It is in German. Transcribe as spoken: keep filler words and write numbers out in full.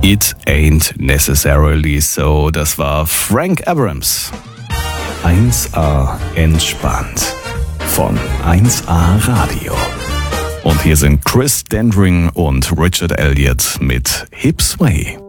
It Ain't Necessarily So. Das war Frank Abrams. eins A entspannt von eins A Radio. Und hier sind Chris Dendring und Richard Elliott mit Hip Sway.